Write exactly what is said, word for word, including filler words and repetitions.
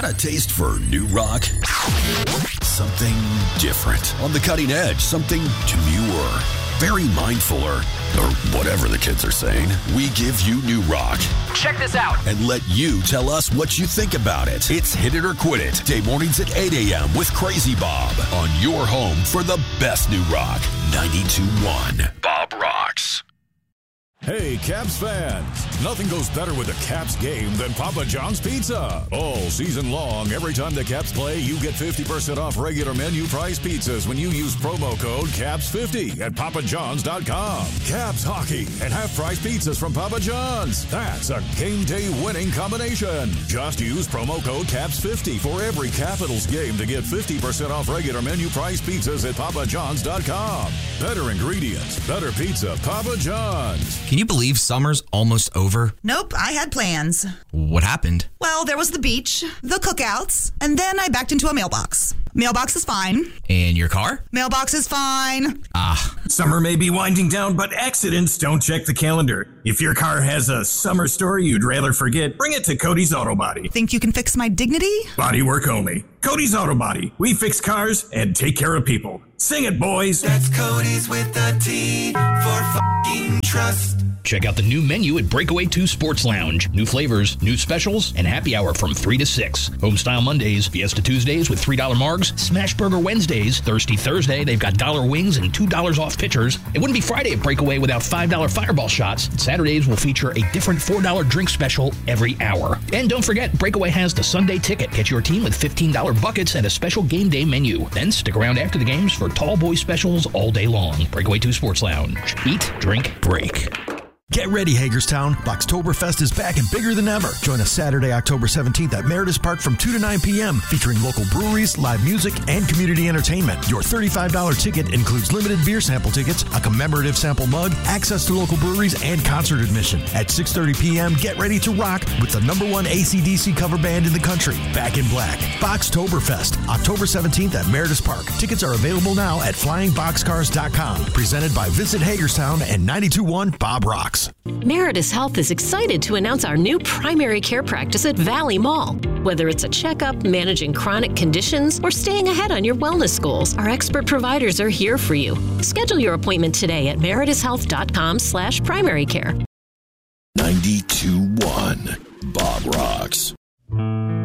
Got a taste for new rock? Something different. On the cutting edge, something demure. Very mindful, or, or whatever the kids are saying. We give you new rock. Check this out. And let you tell us what you think about it. It's Hit It or Quit It. Day mornings at eight a.m. with Crazy Bob. On your home for the best new rock. ninety-two point one Bob Rocks. Hey, Caps fans! Nothing goes better with a Caps game than Papa John's Pizza. All season long, every time the Caps play, you get fifty percent off regular menu price pizzas when you use promo code caps fifty at papa johns dot com. Caps hockey and half-price pizzas from Papa John's. That's a game day winning combination. Just use promo code caps fifty for every Capitals game to get fifty percent off regular menu price pizzas at papa johns dot com. Better ingredients, better pizza, Papa John's. Can you believe summer's almost over? Nope, I had plans. What happened? Well, there was the beach, the cookouts, and then I backed into a mailbox. Mailbox is fine. And your car? Mailbox is fine. Ah. Summer may be winding down, but accidents don't check the calendar. If your car has a summer story you'd rather forget, bring it to Cody's Auto Body. Think you can fix my dignity? Body work only. Cody's Auto Body. We fix cars and take care of people. Sing it, boys. That's Cody's with a T for fucking trust. Check out the new menu at Breakaway two Sports Lounge. New flavors, new specials, and happy hour from three to six. Homestyle Mondays, Fiesta Tuesdays with three dollar margs, Smash Burger Wednesdays, Thirsty Thursday, they've got dollar wings and two dollars off pitchers. It wouldn't be Friday at Breakaway without five dollar Fireball shots. Saturdays will feature a different four dollar drink special every hour. And don't forget, Breakaway has the Sunday ticket. Get your team with fifteen dollar buckets and a special game day menu. Then stick around after the games for tall boy specials all day long. Breakaway two Sports Lounge. Eat, drink, break. Get ready, Hagerstown. Boxtoberfest is back and bigger than ever. Join us Saturday, October seventeenth at Meredith Park from two to nine p.m. featuring local breweries, live music, and community entertainment. Your thirty-five dollar ticket includes limited beer sample tickets, a commemorative sample mug, access to local breweries, and concert admission. At six thirty p.m., get ready to rock with the number one A C D C cover band in the country, Back in Black. Boxtoberfest, October seventeenth at Meredith Park. Tickets are available now at flying boxcars dot com. Presented by Visit Hagerstown and ninety-two point one Bob Rocks. Meredith Health is excited to announce our new primary care practice at Valley Mall. Whether it's a checkup, managing chronic conditions, or staying ahead on your wellness goals, our expert providers are here for you. Schedule your appointment today at meredith health dot com slash primary care. ninety-two point one Bob Rocks.